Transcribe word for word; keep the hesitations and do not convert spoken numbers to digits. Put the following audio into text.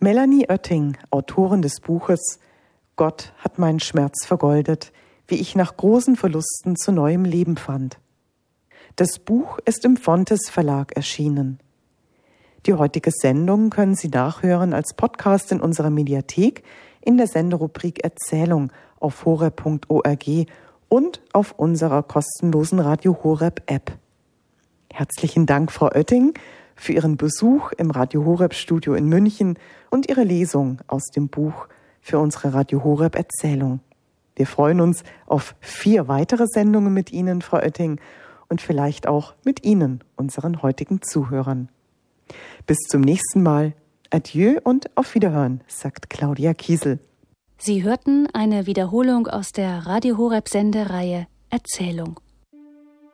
Melanie Oetting, Autorin des Buches »Gott hat meinen Schmerz vergoldet, wie ich nach großen Verlusten zu neuem Leben fand«. Das Buch ist im Fontes Verlag erschienen. Die heutige Sendung können Sie nachhören als Podcast in unserer Mediathek in der Senderubrik Erzählung auf horeb punkt org und auf unserer kostenlosen Radio Horeb App. Herzlichen Dank, Frau Oetting, für Ihren Besuch im Radio Horeb Studio in München und Ihre Lesung aus dem Buch für unsere Radio Horeb Erzählung. Wir freuen uns auf vier weitere Sendungen mit Ihnen, Frau Oetting, und vielleicht auch mit Ihnen, unseren heutigen Zuhörern. Bis zum nächsten Mal. Adieu und auf Wiederhören, sagt Claudia Kiesel. Sie hörten eine Wiederholung aus der Radio Horeb Sendereihe Erzählung.